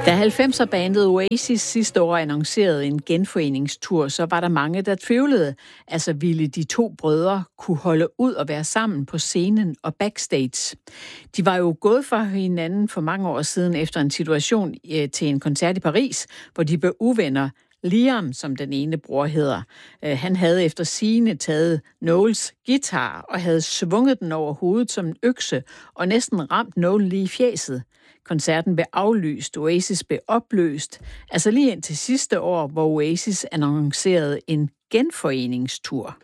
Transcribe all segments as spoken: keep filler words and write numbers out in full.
Da halvfemser-bandet Oasis sidste år annoncerede en genforeningstur, så var der mange, der tvivlede. Altså ville de to brødre kunne holde ud og være sammen på scenen og backstage. De var jo gået fra hinanden for mange år siden efter en situation til en koncert i Paris, hvor de blev uvenner. Liam, som den ene bror hedder, han havde efter sigende taget Noels guitar og havde svunget den over hovedet som en økse og næsten ramt Noel lige i fjeset. Koncerten blev aflyst, Oasis blev opløst, altså lige indtil sidste år, hvor Oasis annoncerede en genforeningstur.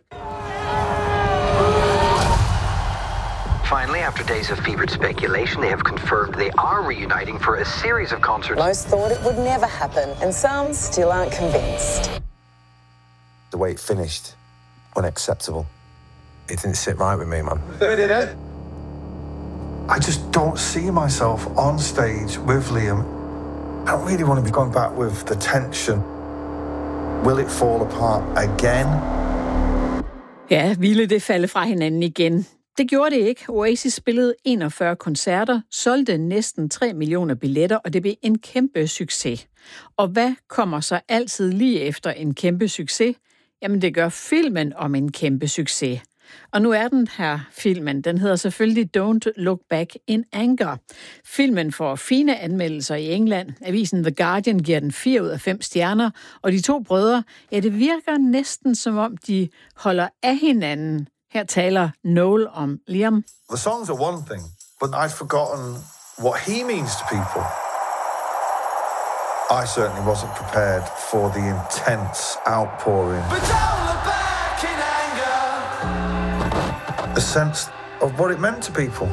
Finally, after days of fevered speculation, they have confirmed they are reuniting for a series of concerts. Most thought it would never happen, and some still aren't convinced. The way it finished, unacceptable. It didn't sit right with me, man. It didn't. I just don't see myself on stage with Liam. I don't really want to be going back with the tension. Will it fall apart again? Ja, ville det falde fra hinanden igen? Det gjorde det ikke. Oasis spillede enogfyrre koncerter, solgte næsten tre millioner billetter, og det blev en kæmpe succes. Og hvad kommer så altid lige efter en kæmpe succes? Jamen det gør filmen om en kæmpe succes. Og nu er den her filmen, den hedder selvfølgelig Don't Look Back in Anger. Filmen får fine anmeldelser i England. Avisen The Guardian giver den fire ud af fem stjerner, og de to brødre, ja, det virker næsten som om de holder af hinanden. Her taler Noel om Liam. The songs are one thing, but I'd forgotten what he means to people. I certainly wasn't prepared for the intense outpouring. But don't look back in anger. A sense of what it meant to people.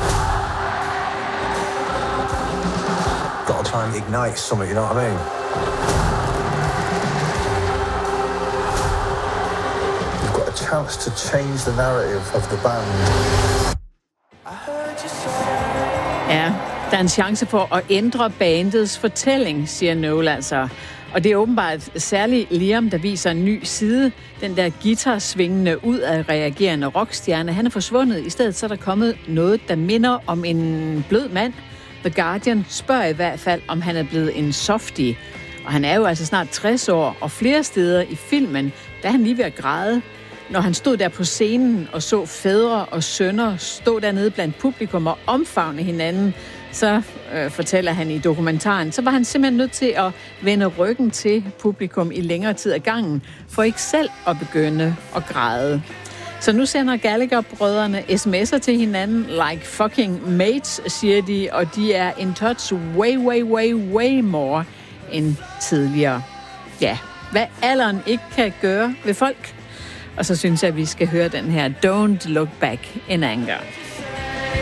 Got to try and ignite something, you know what I mean? Chance to change the narrative of the band. Ja, der er en chance for at ændre bandets fortælling, siger Noel altså. Og det er åbenbart særligt Liam, der viser en ny side. Den der guitarsvingende, ud af reagerende rockstjerne, han er forsvundet. I stedet så er der kommet noget, der minder om en blød mand. The Guardian spørger i hvert fald, om han er blevet en softie. Og han er jo altså snart tres år, og flere steder i filmen, der er han lige ved at græde. Når han stod der på scenen og så fædre og sønner stå dernede blandt publikum og omfavne hinanden, så øh, fortæller han i dokumentaren, så var han simpelthen nødt til at vende ryggen til publikum i længere tid ad gangen, for ikke selv at begynde at græde. Så nu sender Gallagher-brødrene sms'er til hinanden, like fucking mates, siger de, og de er in touch way, way, way, way more end tidligere. Ja, hvad alderen ikke kan gøre ved folk. Og så synes jeg, at vi skal høre den her Don't Look Back in Anger.